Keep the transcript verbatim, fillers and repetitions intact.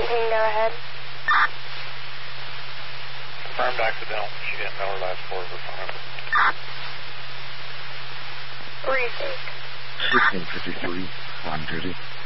can go ahead. Confirmed accidental. She didn't know her last four of her phone number. Retake. sixteen fifty-three, one thirty.